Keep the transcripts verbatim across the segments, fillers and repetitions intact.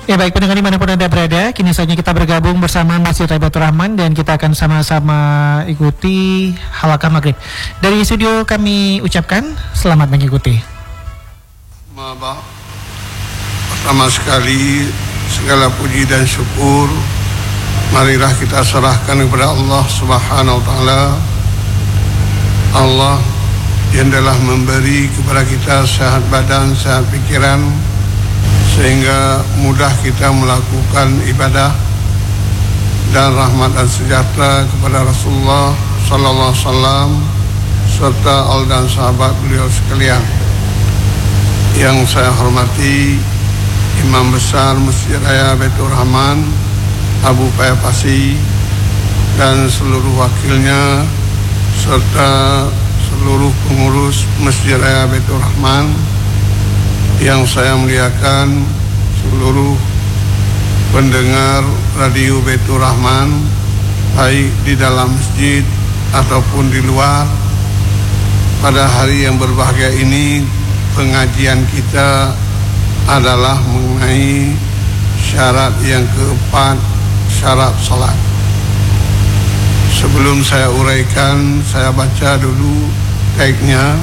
Ya baik pendengar dimanapun Anda berada, kini saatnya kita bergabung bersama Masjid Taibatur Rahman dan kita akan sama-sama ikuti halaqah maghrib. Dari studio kami ucapkan selamat mengikuti. Maba, pertama sekali segala puji dan syukur marilah kita serahkan kepada Allah Subhanahu wa taala. Allah yang telah memberi kepada kita sehat badan, sehat pikiran, sehingga mudah kita melakukan ibadah, dan rahmat dan sejahtera kepada Rasulullah sallallahu alaihi wasallam serta al dan sahabat beliau sekalian. Yang saya hormati Imam Besar Masjid Raya Baitur Rahman Abu Payapasi dan seluruh wakilnya serta seluruh pengurus Masjid Raya Baitur Rahman, yang saya muliakan seluruh pendengar radio Baitur Rahman baik di dalam masjid ataupun di luar. Pada hari yang berbahagia ini pengajian kita adalah mengenai syarat yang keempat, syarat salat. Sebelum saya uraikan, saya baca dulu teksnya.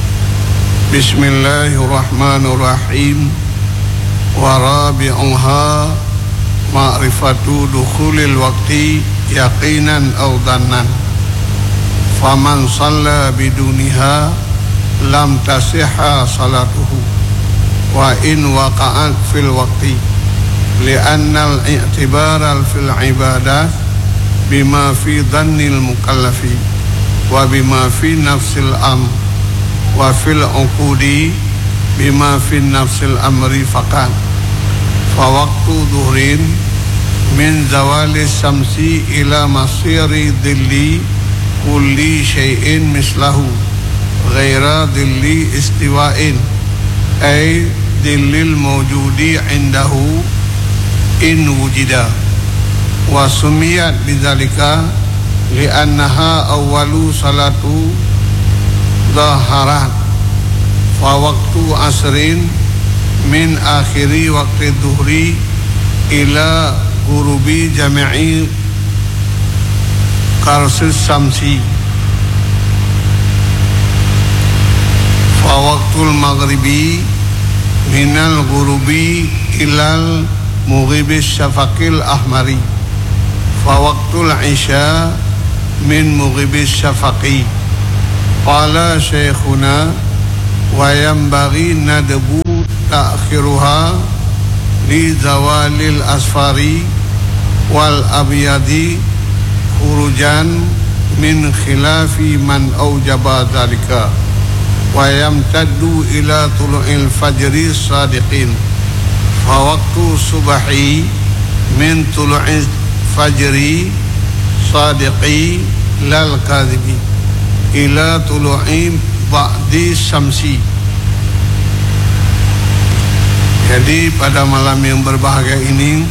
Bismillahirrahmanirrahim. Wa rabi'uha ma'rifatu dukhulil waqti yaqinan aw dhannan. Faman shalla biduniha lam tasihha salatuhu wa in waqa'at fil waqti li'anna al-i'tibara fil ibadah bima fi dhannil mukallafi wa bima fi nafsil amr wa fil uqudi bima fi nafsil amri faqat. Fa waqtu dhuhrin min zawali samsi ila masiri dhilli kulli syai'in mislahu ghaira dhilli istiwa'in ay dhillil mawjudi indahu in wujida. Wa sumiyat bidzalika li'annaha awwalu salatu zaharat. Fa waktu asrin min akhiri waktu duhri ila gurubi jami'i karsis samsi. Fa waktul maghribi minal gurubi ilal mughibis syafaqil ahmari. Fa waktul isya min mughibis syafaqi. Qala syekhuna wa yanbaghi nadbu ta'khiruha li zawalil asfari wal abyadi khurujan min khilafi man awjaba dhalika wa yamtaddu ila tulu'il fajri sadiqin. Fa waqtu subahi min tulu'il fajri sadiqi lal kadhibi ila tulu'i ba'di syamsi. Jadi pada malam yang berbahagia ini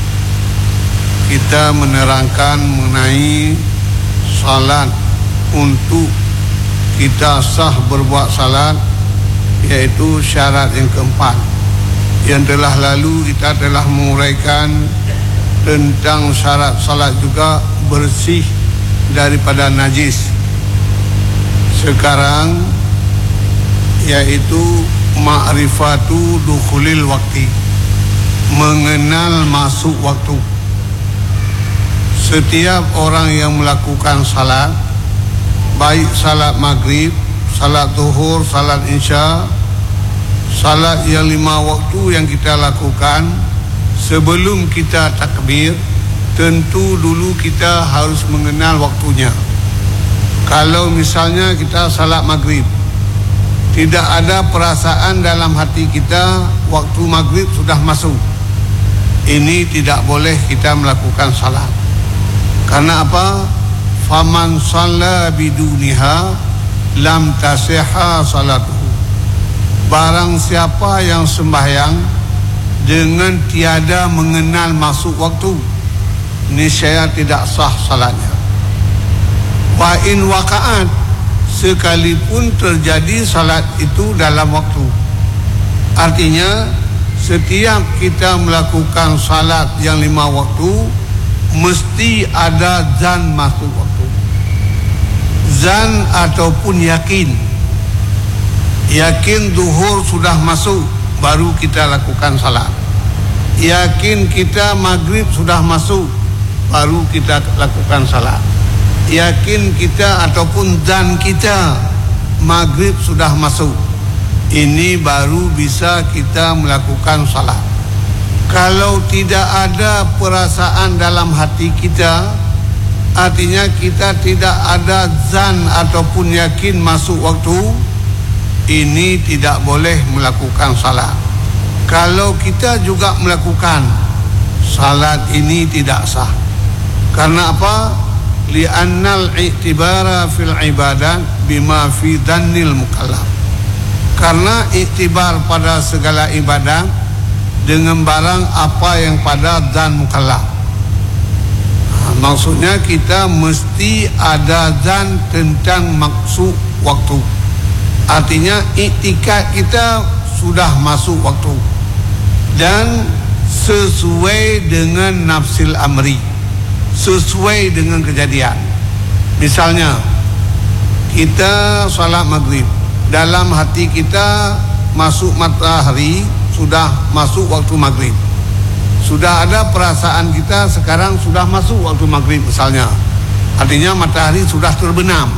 kita menerangkan mengenai salat. Untuk kita sah berbuat salat, yaitu syarat yang keempat. Yang telah lalu kita telah menguraikan tentang syarat salat juga bersih daripada najis. Sekarang yaitu ma'rifatu dukhulil waqti, mengenal masuk waktu. Setiap orang yang melakukan salat, baik salat maghrib, salat zuhur, salat isya, salat yang lima waktu yang kita lakukan, sebelum kita takbir, tentu dulu kita harus mengenal waktunya. Kalau misalnya kita salat maghrib, tidak ada perasaan dalam hati kita waktu maghrib sudah masuk, ini tidak boleh kita melakukan salat. Karena apa? Faman shalla biduniha lam tasihha salatuhu. Barang siapa yang sembahyang dengan tiada mengenal masuk waktu, niscaya tidak sah salatnya. Wa in waqa'at, sekalipun terjadi salat itu dalam waktu. Artinya setiap kita melakukan salat yang lima waktu, mesti ada zan masuk waktu. Zan ataupun yakin. Yakin duhur sudah masuk, baru kita lakukan salat. Yakin kita maghrib sudah masuk, baru kita lakukan salat. Yakin kita ataupun zan kita maghrib sudah masuk, ini baru bisa kita melakukan salat. Kalau tidak ada perasaan dalam hati kita, artinya kita tidak ada zan ataupun yakin masuk waktu, ini tidak boleh melakukan salat. Kalau kita juga melakukan, salat ini tidak sah. Karena apa? Li'annal i'tibara fil ibadah bima fi dhanil mukallaf. Karena iktibar pada segala ibadah dengan barang apa yang pada zan mukallaf. Nah, maksudnya kita mesti ada zan tentang maksud waktu. Artinya iktikad kita sudah masuk waktu dan sesuai dengan nafsil amri, sesuai dengan kejadian. Misalnya kita salat maghrib, dalam hati kita masuk matahari, sudah masuk waktu maghrib. Sudah ada perasaan kita sekarang sudah masuk waktu maghrib misalnya, artinya matahari sudah terbenam.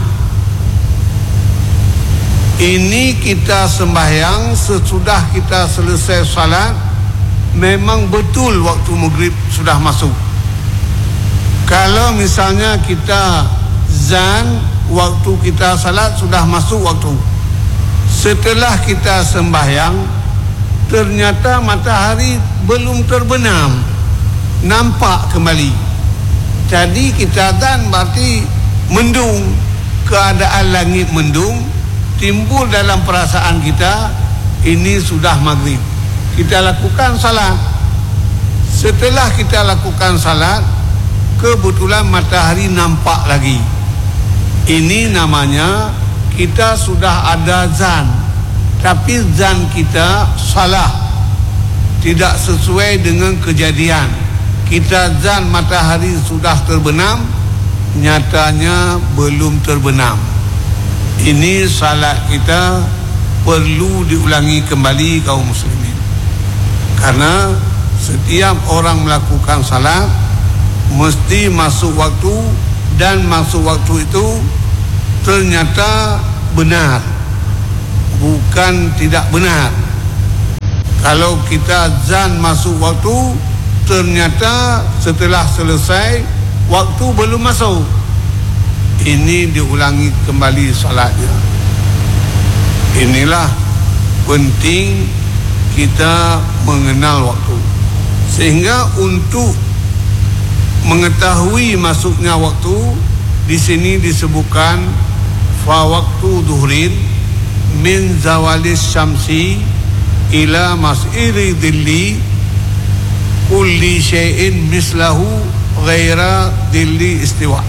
Ini kita sembahyang, sesudah kita selesai salat, memang betul waktu maghrib sudah masuk. Kalau misalnya kita zan waktu kita salat sudah masuk waktu, setelah kita sembahyang ternyata matahari belum terbenam, nampak kembali. Jadi kita zan berarti mendung, keadaan langit mendung, timbul dalam perasaan kita ini sudah maghrib. Kita lakukan salat. Setelah kita lakukan salat, kebetulan matahari nampak lagi. Ini namanya kita sudah ada zan, tapi zan kita salah, tidak sesuai dengan kejadian. Kita zan matahari sudah terbenam, nyatanya belum terbenam. Ini salat kita perlu diulangi kembali kaum muslimin. Karena setiap orang melakukan salat mesti masuk waktu, dan masuk waktu itu ternyata benar, bukan tidak benar. Kalau kita zan masuk waktu, ternyata setelah selesai waktu belum masuk, ini diulangi kembali salatnya. Inilah penting kita mengenal waktu, sehingga untuk mengetahui masuknya waktu, di sini disebutkan fa waktu duhrin min zawalis syamsi ila mas'iri dhilli kulli syai'in mislahu ghaira dhilli istiwa.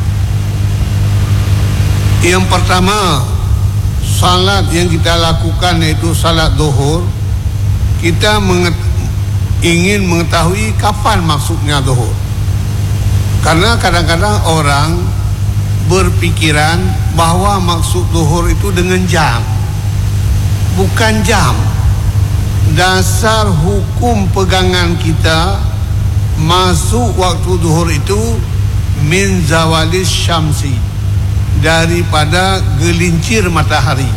Yang pertama, salat yang kita lakukan yaitu salat zuhur, kita menget- ingin mengetahui kapan maksudnya zuhur. Karena kadang-kadang orang berpikiran bahwa maksud zuhur itu dengan jam. Bukan jam. Dasar hukum pegangan kita, masuk waktu zuhur itu min zawalis syamsi, daripada gelincir matahari.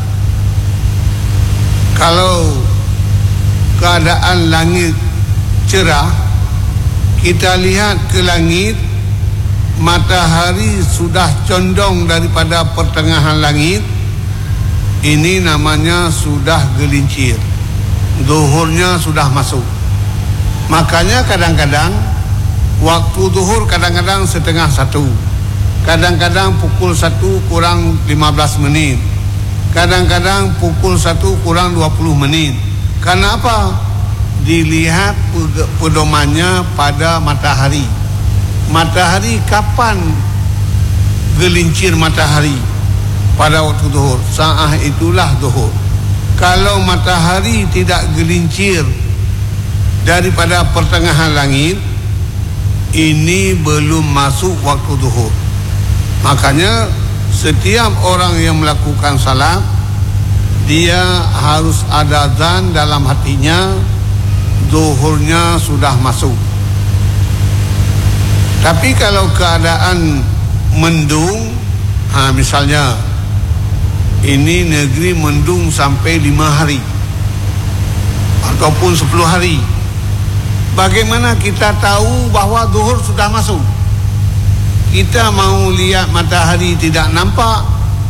Kalau keadaan langit cerah, kita lihat ke langit, matahari sudah condong daripada pertengahan langit, ini namanya sudah gelincir, zuhurnya sudah masuk. Makanya kadang-kadang waktu zuhur kadang-kadang setengah satu, kadang-kadang pukul satu kurang lima belas menit, kadang-kadang pukul satu kurang dua puluh menit. Karena apa? Dilihat pedomannya pada matahari. Matahari kapan gelincir matahari? Pada waktu zuhur. Saat itulah zuhur. Kalau matahari tidak gelincir daripada pertengahan langit, ini belum masuk waktu zuhur. Makanya setiap orang yang melakukan salat, dia harus ada azan dalam hatinya, zuhurnya sudah masuk. Tapi kalau keadaan mendung, ha, misalnya ini negeri mendung sampai lima hari ataupun sepuluh hari, bagaimana kita tahu bahawa zuhur sudah masuk? Kita mau lihat matahari tidak nampak,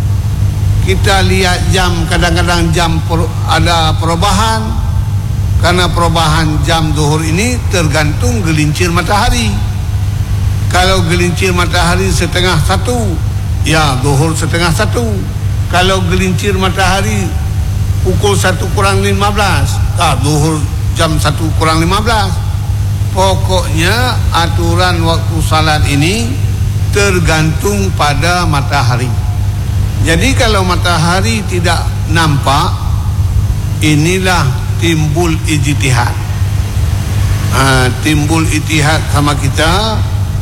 kita lihat jam, kadang-kadang jam per, ada perubahan. Karena perubahan jam zuhur ini tergantung gelincir matahari. Kalau gelincir matahari setengah satu, ya zuhur setengah satu. Kalau gelincir matahari pukul satu kurang lima belas, ah, zuhur jam satu kurang lima belas. Pokoknya aturan waktu salat ini tergantung pada matahari. Jadi kalau matahari tidak nampak, inilah timbul ijtihad. Ha, timbul ijtihad sama kita.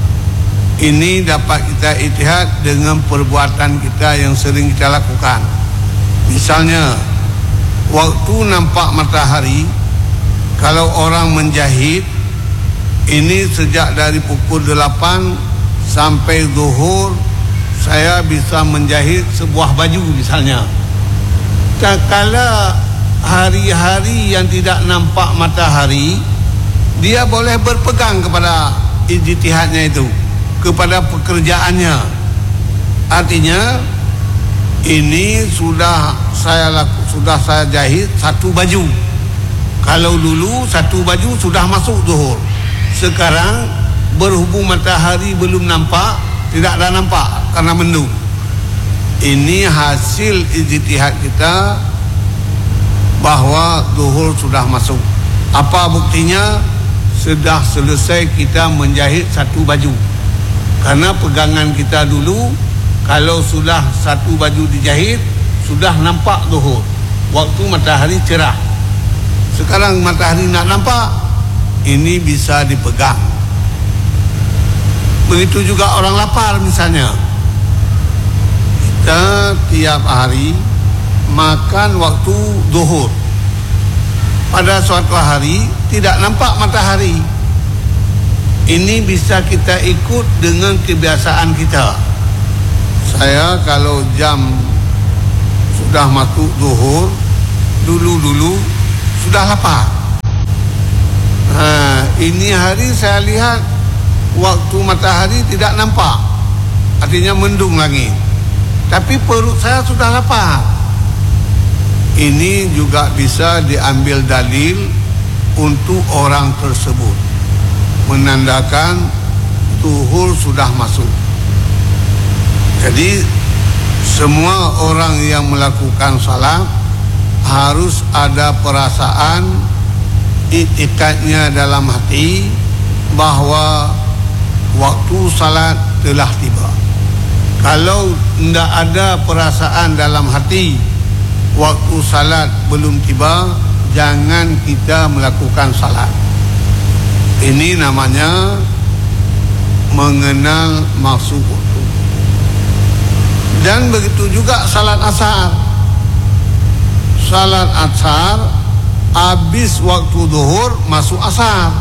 Ini dapat kita ijtihad dengan perbuatan kita yang sering kita lakukan. Misalnya, waktu nampak matahari, kalau orang menjahit, ini sejak dari pukul delapan sampai zuhur, saya bisa menjahit sebuah baju misalnya. Tak kala hari-hari yang tidak nampak matahari, dia boleh berpegang kepada ijtihadnya itu, kepada pekerjaannya. Artinya ini sudah saya laku, sudah saya jahit satu baju. Kalau dulu satu baju sudah masuk zuhur. Sekarang berhubung matahari belum nampak, tidak ada nampak karena mendung. Ini hasil ijtihad kita bahwa zuhur sudah masuk. Apa buktinya? Sudah selesai kita menjahit satu baju. Karena pegangan kita dulu, kalau sudah satu baju dijahit, sudah nampak zuhur, waktu matahari cerah. Sekarang matahari nak nampak, ini bisa dipegang. Begitu juga orang lapar misalnya. Kita tiap hari makan waktu zuhur. Pada suatu hari tidak nampak matahari. Ini bisa kita ikut dengan kebiasaan kita. Saya kalau jam sudah masuk zuhur, dulu-dulu sudah lapar. Nah, ini hari saya lihat waktu matahari tidak nampak, artinya mendung langit, tapi perut saya sudah lapar. Ini juga bisa diambil dalil untuk orang tersebut, menandakan zuhur sudah masuk. Jadi semua orang yang melakukan salat harus ada perasaan, iktikadnya dalam hati bahwa waktu salat telah tiba. Kalau tidak ada perasaan dalam hati waktu salat belum tiba, jangan kita melakukan salat. Ini namanya mengenal maksud waktu. Dan begitu juga salat asar. Salat asar habis waktu zuhur masuk asar.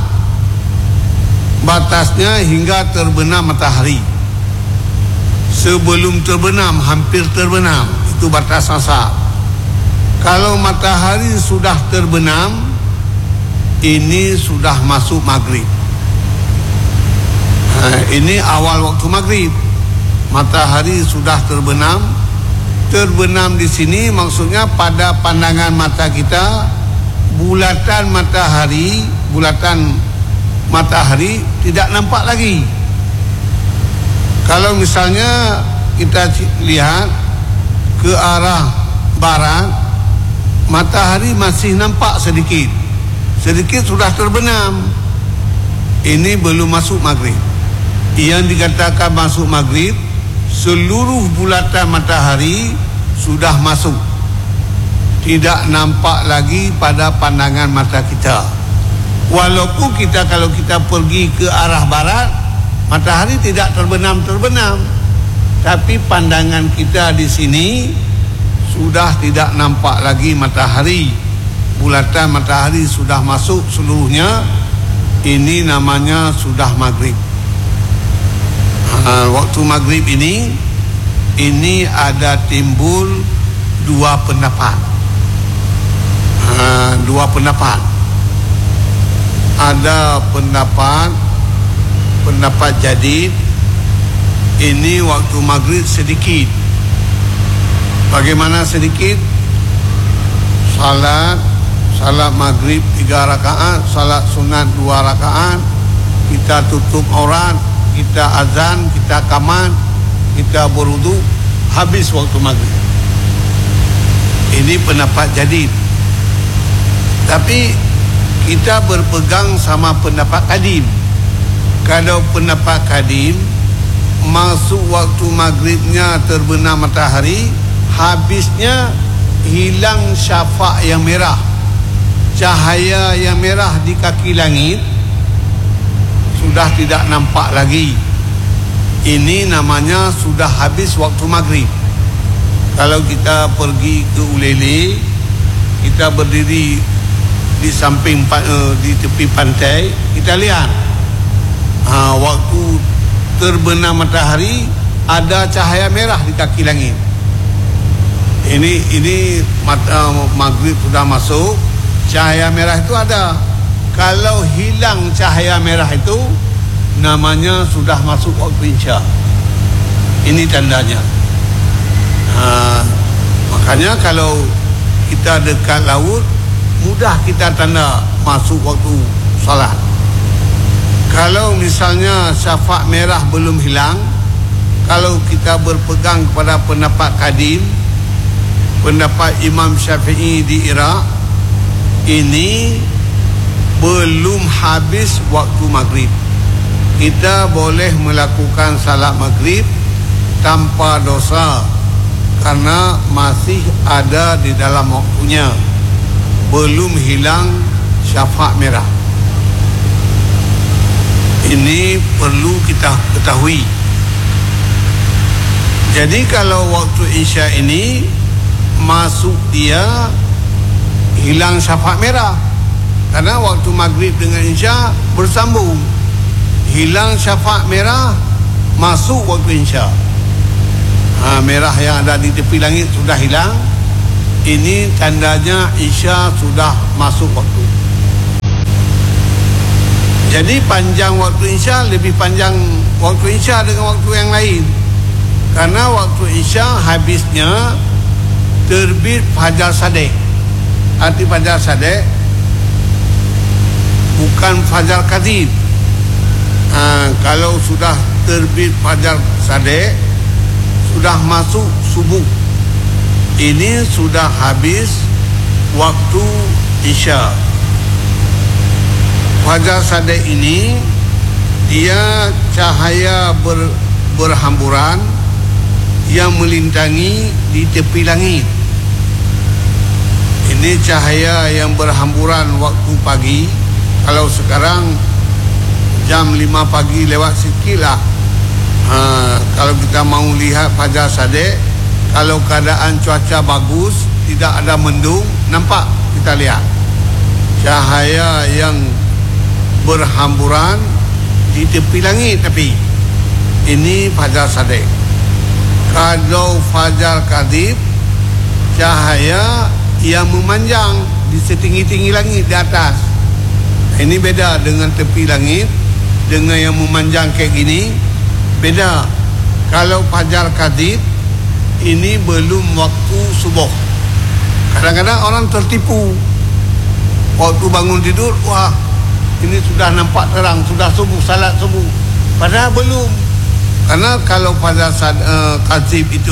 Batasnya hingga terbenam matahari. Sebelum terbenam, hampir terbenam, itu batas asar. Kalau matahari sudah terbenam, ini sudah masuk maghrib. Nah, ini awal waktu maghrib. Matahari sudah terbenam. Terbenam di sini maksudnya pada pandangan mata kita, bulatan matahari, bulatan matahari tidak nampak lagi. Kalau misalnya kita lihat ke arah barat, matahari masih nampak sedikit. Sedikit sudah terbenam. Ini belum masuk maghrib. Yang dikatakan masuk maghrib, seluruh bulatan matahari sudah masuk, tidak nampak lagi pada pandangan mata kita. Walaupun kita kalau kita pergi ke arah barat, matahari tidak terbenam-terbenam, tapi pandangan kita di sini sudah tidak nampak lagi matahari. Bulatan matahari sudah masuk seluruhnya. Ini namanya sudah maghrib. Ha, waktu maghrib ini, ini ada timbul dua pendapat. Ha, dua pendapat. Ada pendapat pendapat jadid, ini waktu maghrib sedikit. Bagaimana sedikit? Salat salat maghrib tiga rakaat, salat sunat dua rakaat, kita tutup aurat, kita azan, kita qamat, kita berwudu, habis waktu maghrib. Ini pendapat jadid. Tapi kita berpegang sama pendapat kadim. Kalau pendapat kadim, masuk waktu maghribnya terbenam matahari, habisnya hilang syafaq yang merah, cahaya yang merah di kaki langit sudah tidak nampak lagi. Ini namanya sudah habis waktu maghrib. Kalau kita pergi ke Ulele, kita berdiri di samping uh, di tepi pantai, kita lihat ha, waktu terbenam matahari ada cahaya merah di kaki langit. Ini ini mata, maghrib sudah masuk, cahaya merah itu ada. Kalau hilang cahaya merah itu, namanya sudah masuk waktu isya. Ini tandanya. Ha, makanya kalau kita dekat laut, mudah kita tanda masuk waktu salat. Kalau misalnya syafaq merah belum hilang, kalau kita berpegang kepada pendapat kadim, pendapat Imam Syafi'i di Iraq, ini belum habis waktu maghrib, kita boleh melakukan salat maghrib tanpa dosa, karena masih ada di dalam waktunya, belum hilang syafaq merah. Ini perlu kita ketahui. Jadi kalau waktu isya ini masuk dia hilang syafaq merah, karena waktu maghrib dengan isya bersambung. Hilang syafaq merah, masuk waktu isya. Ha, merah yang ada di tepi langit sudah hilang. Ini tandanya isya sudah masuk waktu. Jadi panjang waktu isya lebih panjang waktu isya dengan waktu yang lain. Karena waktu isya habisnya terbit fajar sadek. Arti fajar sadek bukan fajar kadib. Ha, kalau sudah terbit fajar sadek, sudah masuk subuh. Ini sudah habis waktu isya. Fajar sadek ini dia cahaya ber, berhamburan yang melintangi di tepi langit. Ini cahaya yang berhamburan waktu pagi. Kalau sekarang jam lima pagi lewat sikit lah. Ha, kalau kita mau lihat fajar sadek, kalau keadaan cuaca bagus, tidak ada mendung, nampak kita lihat cahaya yang berhamburan di tepi langit. Tapi ini fajar sadek. Kalau fajar kadib, cahaya yang memanjang di setinggi-tinggi langit di atas. Ini beda dengan tepi langit, dengan yang memanjang kayak gini, beda. Kalau fajar kadib, ini belum waktu subuh. Kadang-kadang orang tertipu. Waktu bangun tidur, wah, ini sudah nampak terang, sudah subuh, salat subuh. Padahal belum. Karena kalau pada uh, kadib itu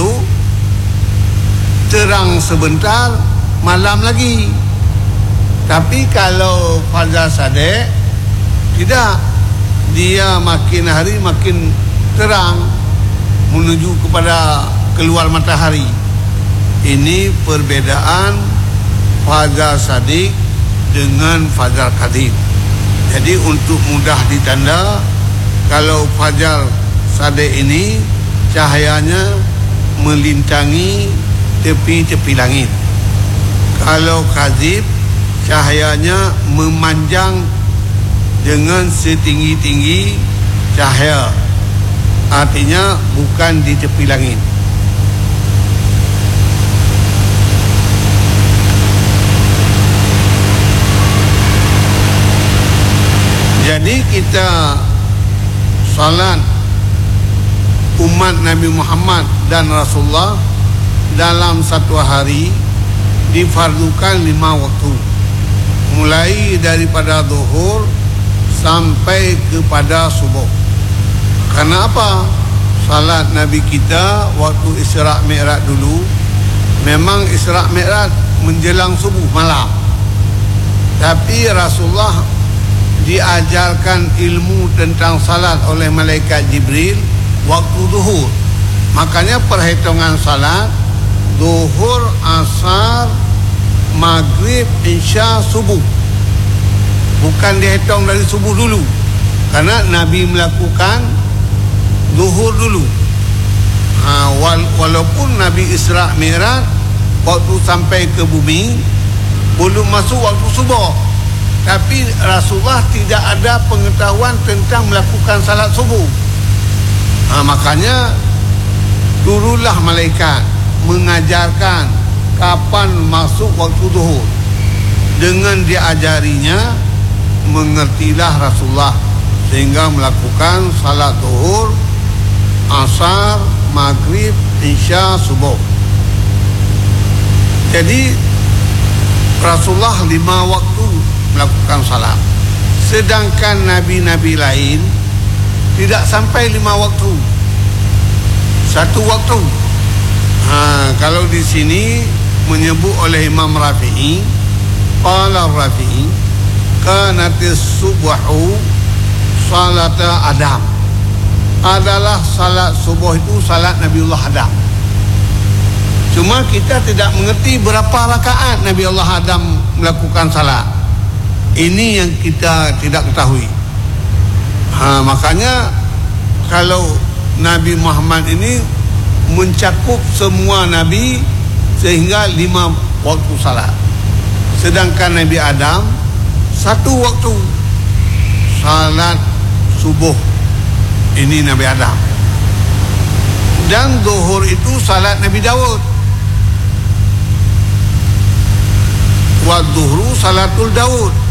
terang sebentar, malam lagi. Tapi kalau fajar sadek, tidak. Dia makin hari makin terang menuju kepada keluar matahari. Ini perbedaan fajar sadik dengan fajar kadib. Jadi untuk mudah ditanda, kalau fajar Sadiq ini cahayanya melintangi tepi-tepi langit. Kalau kadzib, cahayanya memanjang dengan setinggi-tinggi cahaya. Artinya bukan di tepi langit. Jadi kita salat umat Nabi Muhammad dan Rasulullah dalam satu hari difardukan lima waktu, mulai daripada zuhur sampai kepada subuh. Karena apa? Salat Nabi kita waktu Isra' Mi'raj dulu memang Isra' Mi'raj menjelang subuh malam, tapi Rasulullah diajarkan ilmu tentang salat oleh malaikat Jibril waktu zuhur. Makanya perhitungan salat zuhur, asar, maghrib, isya, subuh, bukan dihitung dari subuh dulu, karena Nabi melakukan zuhur dulu. ha, wala- Walaupun Nabi Isra' Mi'raj waktu sampai ke bumi belum masuk waktu subuh, tapi Rasulullah tidak ada pengetahuan tentang melakukan salat subuh. ha, Makanya turunlah malaikat mengajarkan kapan masuk waktu zuhur. Dengan diajarinya, mengertilah Rasulullah sehingga melakukan salat zuhur, asar, maghrib, isya, subuh. Jadi Rasulullah lima waktu melakukan salat. Sedangkan nabi-nabi lain tidak sampai lima waktu, satu waktu. Ha, kalau di sini menyebut oleh Imam Rafi'i, qala Rafi'i, kanatis subuhu salata Adam. Adalah salat subuh itu salat Nabiullah Adam. Cuma kita tidak mengerti berapa rakaat Nabiullah Adam melakukan salat. Ini yang kita tidak ketahui. Ha, makanya kalau Nabi Muhammad ini mencakup semua Nabi sehingga lima waktu salat. Sedangkan Nabi Adam satu waktu salat subuh. Ini Nabi Adam. Dan zuhur itu salat Nabi Daud. Wa zuhru salatul Daud.